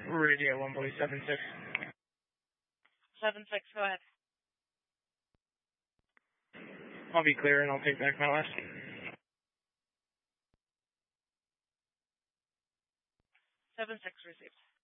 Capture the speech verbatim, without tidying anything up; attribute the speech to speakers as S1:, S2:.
S1: Radio one voice seven six.
S2: seven six, go ahead.
S1: I'll be clear and I'll take back my last.
S2: seven six received.